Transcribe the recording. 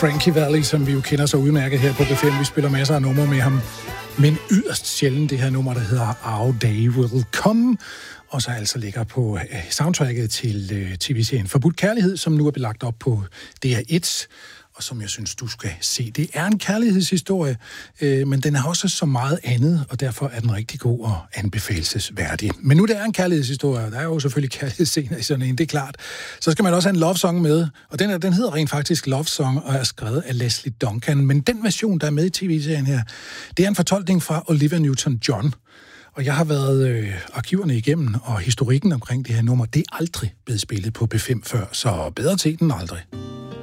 Frankie Valli, som vi jo kender så udmærket her på B5. Vi spiller masser af numre med ham, men yderst sjældent det her nummer, der hedder Our Day Will Come, og så altså ligger på soundtracket til tv-serien Forbudt Kærlighed, som nu er belagt op på DR1, og som jeg synes, du skal se. Det er en kærlighedshistorie, men den er også så meget andet, og derfor er den rigtig god og anbefalesværdig. Men nu det er en kærlighedshistorie, der er jo selvfølgelig kærlighedsscener i sådan en, det er klart. Så skal man også have en love song med, og den hedder rent faktisk Love Song, og er skrevet af Leslie Duncan. Men den version, der er med i tv-serien her, det er en fortolkning fra Olivia Newton-John. Og jeg har været arkiverne igennem, og historikken omkring det her nummer, det er aldrig blevet spillet på B5 før, så bedre til den aldrig.